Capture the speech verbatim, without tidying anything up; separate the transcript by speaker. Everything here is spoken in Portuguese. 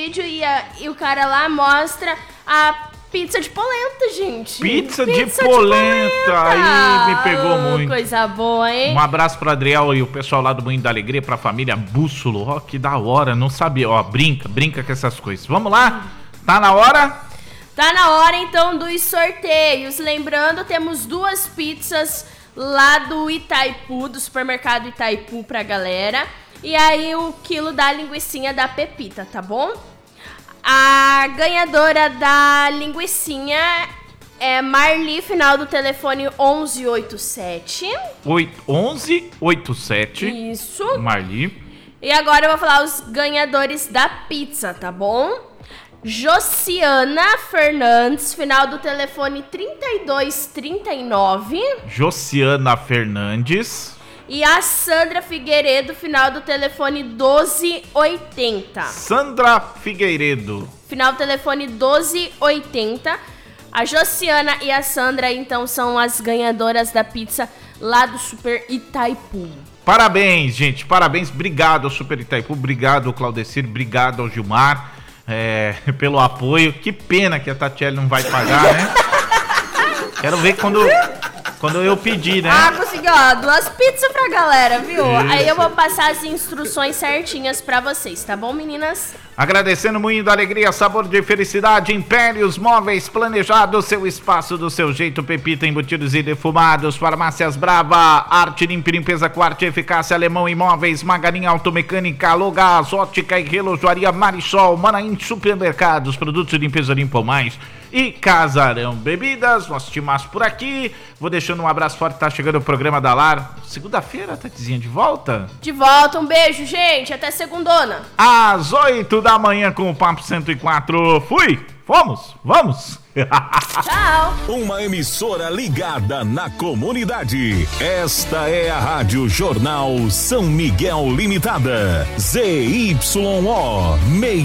Speaker 1: vídeo e, a, e o cara lá mostra a pizza de polenta, gente.
Speaker 2: Pizza, pizza de, polenta. de polenta. Aí me pegou
Speaker 1: oh,
Speaker 2: muito.
Speaker 1: Coisa boa, hein?
Speaker 2: Um abraço pro Adriel e o pessoal lá do Moinho da Alegria, pra família Bússolo. Ó, que da hora, não sabia. Ó, brinca, brinca com essas coisas. Vamos lá? Tá na hora?
Speaker 1: Tá na hora, então, dos sorteios. Lembrando, temos duas pizzas lá do Itaipu, do supermercado Itaipu pra galera. E aí o quilo da linguicinha da Pepita, tá bom? A ganhadora da linguicinha é Marli, final do telefone onze oitenta e sete.
Speaker 2: onze oitenta e sete.
Speaker 1: Isso.
Speaker 2: Marli.
Speaker 1: E agora eu vou falar os ganhadores da pizza, tá bom? Josiana Fernandes, final do telefone trinta e dois trinta e nove.
Speaker 2: Josiana Fernandes.
Speaker 1: E a Sandra Figueiredo, final do telefone doze oitenta.
Speaker 2: Sandra Figueiredo.
Speaker 1: Final do telefone doze oitenta. A Josiana e a Sandra, então, são as ganhadoras da pizza lá do Super Itaipu.
Speaker 2: Parabéns, gente, parabéns. Obrigado ao Super Itaipu, obrigado ao Claudecir, obrigado ao Gilmar. É, pelo apoio. Que pena que a Tatiele não vai pagar, né? Quero ver quando, quando eu pedir, né?
Speaker 1: Ah, consegui, ó, duas pizzas pra galera, viu?
Speaker 2: Isso.
Speaker 1: Aí eu vou passar as instruções certinhas pra vocês, tá bom, meninas?
Speaker 2: Agradecendo o Moinho da Alegria, sabor de felicidade, Impérios Móveis Planejados, seu espaço do seu jeito, Pepita, embutidos e defumados, Farmácias Brava, Arte Limpa e Limpeza com Arte Eficácia, Alemão Imóveis, Maganinha Automecânica, Logás, Ótica e Relojoaria Marisol, Manaim Supermercados, produtos de limpeza Limpa Mais e Casarão Bebidas. Nosso timaço por aqui. Vou deixando um abraço forte, tá chegando o programa da Lar. Segunda-feira, Tatizinha, de volta?
Speaker 1: De volta, um beijo, gente, até segundona.
Speaker 2: Às oito da manhã com o Papo cento e quatro. Fui! Fomos! Vamos!
Speaker 1: Tchau!
Speaker 3: Uma emissora ligada na comunidade. Esta é a Rádio Jornal São Miguel Limitada. Z Y O